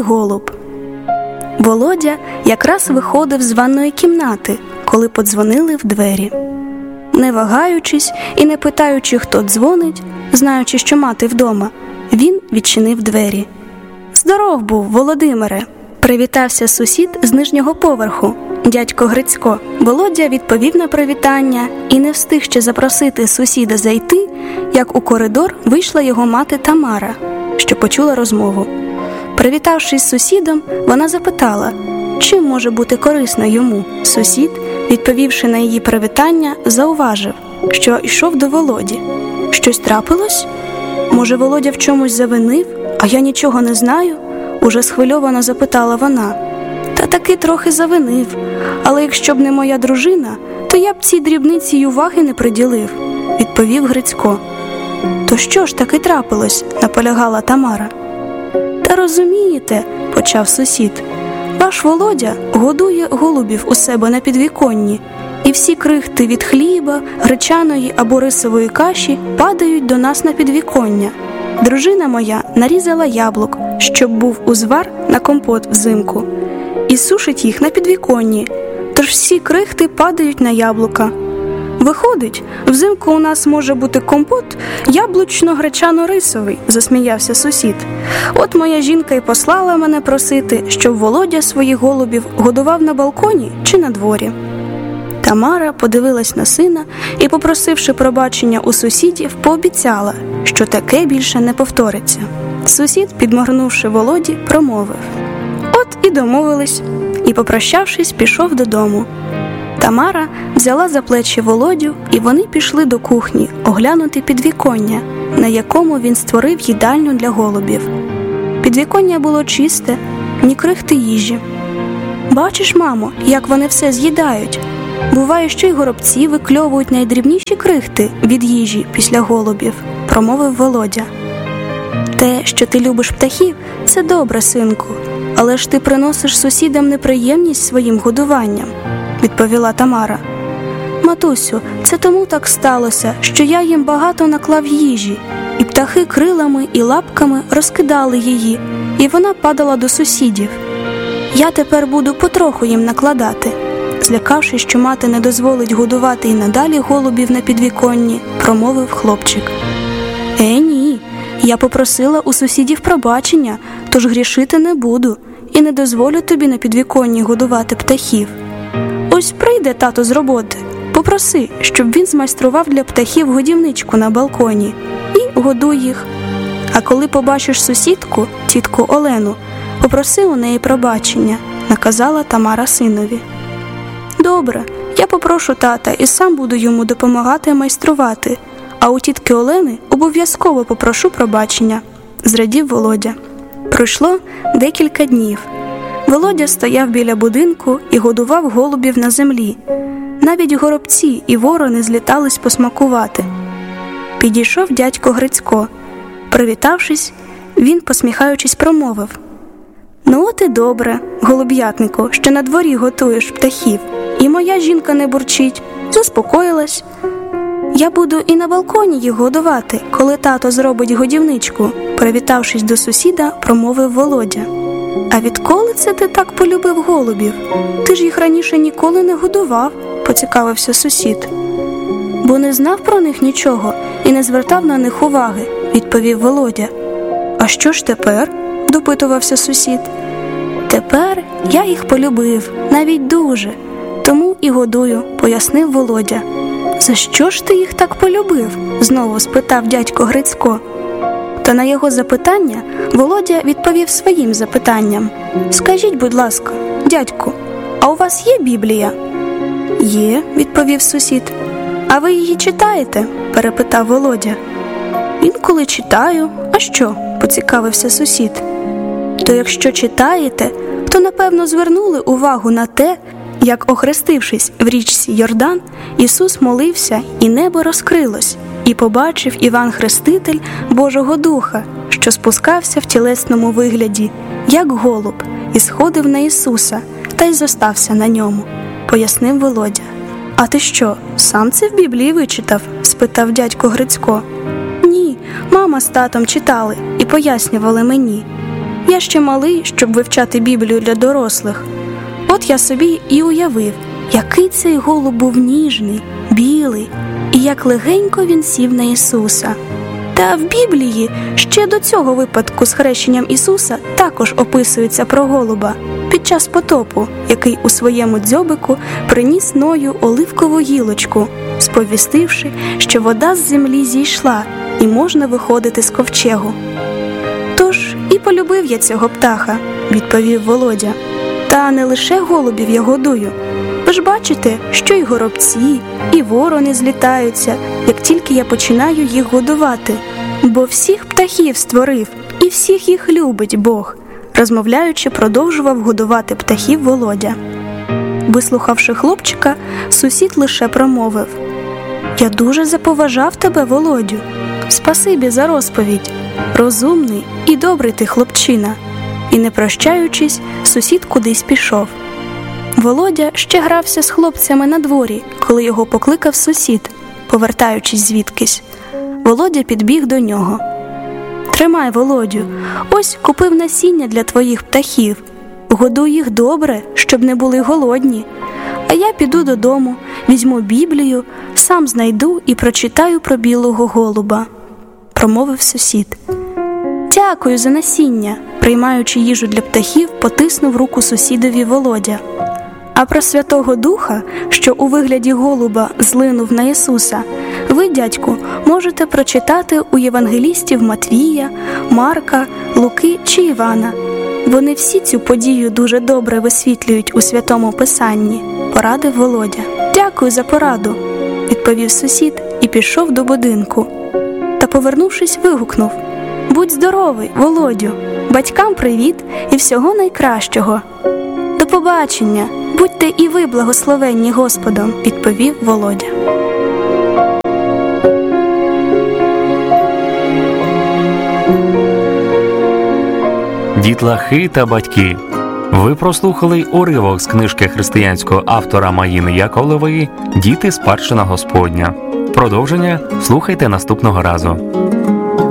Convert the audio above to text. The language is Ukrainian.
голуб. Володя якраз виходив з ванної кімнати, коли подзвонили в двері. Не вагаючись і не питаючи, хто дзвонить, знаючи, що мати вдома, він відчинив двері. «Здоров був, Володимире!» – привітався сусід з нижнього поверху, дядько Грицько. Володя відповів на привітання і не встиг ще запросити сусіда зайти, як у коридор вийшла його мати Тамара, що почула розмову. Привітавшись з сусідом, вона запитала, чим може бути корисно йому. Сусід, відповівши на її привітання, зауважив, що йшов до Володі. «Щось трапилось? Може, Володя в чомусь завинив, а я нічого не знаю?» – уже схвильовано запитала вона. «Та таки трохи завинив, але якщо б не моя дружина, то я б цій дрібниці й уваги не приділив», – відповів Грицько. «То що ж таки трапилось?» – наполягала Тамара. «Та розумієте», – почав сусід, – «ваш Володя годує голубів у себе на підвіконні, і всі крихти від хліба, гречаної або рисової каші падають до нас на підвіконня. Дружина моя нарізала яблук, щоб був узвар на компот взимку, і сушить їх на підвіконні, тож всі крихти падають на яблука. Виходить, взимку у нас може бути компот яблучно-гречано-рисовий», – засміявся сусід. «От моя жінка й послала мене просити, щоб Володя своїх голубів годував на балконі чи на дворі». Тамара подивилась на сина і, попросивши пробачення у сусідів, пообіцяла, що таке більше не повториться. Сусід, підморгнувши Володі, промовив: «От і домовились», і, попрощавшись, пішов додому. Тамара взяла за плечі Володю, і вони пішли до кухні оглянути підвіконня, на якому він створив їдальню для голубів. Підвіконня було чисте, ні крихти їжі. «Бачиш, мамо, як вони все з'їдають? Буває, що й горобці викльовують найдрібніші крихти від їжі після голубів», – промовив Володя. «Те, що ти любиш птахів, це добре, синку, але ж ти приносиш сусідам неприємність своїм годуванням», – відповіла Тамара. «Матусю, це тому так сталося, що я їм багато наклав їжі, і птахи крилами і лапками розкидали її, і вона падала до сусідів. Я тепер буду потроху їм накладати», – злякавшись, що мати не дозволить годувати і надалі голубів на підвіконні, промовив хлопчик. «Ні, я попросила у сусідів пробачення, тож грішити не буду і не дозволю тобі на підвіконні годувати птахів. Ось прийде тато з роботи, попроси, щоб він змайстрував для птахів годівничку на балконі і годуй їх. А коли побачиш сусідку, тітку Олену, попроси у неї пробачення», – наказала Тамара синові. «Добре, я попрошу тата і сам буду йому допомагати майструвати, а у тітки Олени обов'язково попрошу пробачення», – зрадів Володя. Пройшло декілька днів. Володя стояв біля будинку і годував голубів на землі. Навіть горобці і ворони злітались посмакувати. Підійшов дядько Грицько. Привітавшись, він, посміхаючись, промовив: «Ну от і добре, голуб'ятнику, що на дворі готуєш птахів, і моя жінка не бурчить, заспокоїлась. Я буду і на балконі їх годувати, коли тато зробить годівничку», – привітавшись до сусіда, промовив Володя. «А відколи це ти так полюбив голубів? Ти ж їх раніше ніколи не годував», – поцікавився сусід. «Бо не знав про них нічого і не звертав на них уваги», – відповів Володя. «А що ж тепер?» – допитувався сусід. «Тепер я їх полюбив, навіть дуже, тому і годую», – пояснив Володя. «За що ж ти їх так полюбив?» – знову спитав дядько Грицько. Та на його запитання Володя відповів своїм запитанням. «Скажіть, будь ласка, дядьку, а у вас є Біблія?» «Є», – відповів сусід. «А ви її читаєте?» – перепитав Володя. «Інколи читаю. А що?» – поцікавився сусід. «То якщо читаєте, то напевно звернули увагу на те, як, охрестившись в річці Йордан, Ісус молився, і небо розкрилось, і побачив Іван Хреститель Божого Духа, що спускався в тілесному вигляді, як голуб, і сходив на Ісуса, та й зостався на ньому», – пояснив Володя. «А ти що, сам це в Біблії вичитав?» – спитав дядько Грицько. «Ні, мама з татом читали і пояснювали мені», Я ще малий, щоб вивчати Біблію для дорослих. От я собі і уявив, який цей голуб був ніжний, білий, і як легенько він сів на Ісуса. Та в Біблії ще до цього випадку з хрещенням Ісуса також описується про голуба під час потопу, який у своєму дзьобику приніс Ною оливкову гілочку, сповістивши, що вода з землі зійшла і можна виходити з ковчегу. «Тож і полюбив я цього птаха», – відповів Володя. «Та не лише голубів я годую. Ви ж бачите, що і горобці, і ворони злітаються, як тільки я починаю їх годувати. Бо всіх птахів створив, і всіх їх любить Бог», – розмовляючи, продовжував годувати птахів Володя. Вислухавши хлопчика, сусід лише промовив: «Я дуже заповажав тебе, Володю. Спасибі за розповідь. Розумний і добрий ти хлопчина». І, не прощаючись, сусід кудись пішов. Володя ще грався з хлопцями на дворі, коли його покликав сусід, повертаючись звідкись. Володя підбіг до нього. «Тримай, Володю, ось купив насіння для твоїх птахів. Годуй їх добре, щоб не були голодні. А я піду додому, візьму Біблію, сам знайду і прочитаю про білого голуба», – промовив сусід. «Дякую за насіння», – приймаючи їжу для птахів, потиснув руку сусідові Володя. А про Святого Духа, що у вигляді голуба злинув на Ісуса, ви, дядьку, можете прочитати у євангелістів Матвія, Марка, Луки чи Івана. Вони всі цю подію дуже добре висвітлюють у Святому Писанні, порадив Володя. «Дякую за пораду», – відповів сусід і пішов до будинку. Та, повернувшись, вигукнув: «Будь здоровий, Володю, батькам привіт і всього найкращого». «До побачення, будьте і ви благословенні Господом», – відповів Володя. Дітлахи та батьки. Ви прослухали уривок з книжки християнського автора Маїни Яковлевої «Діти – спадщина Господня». Продовження слухайте наступного разу.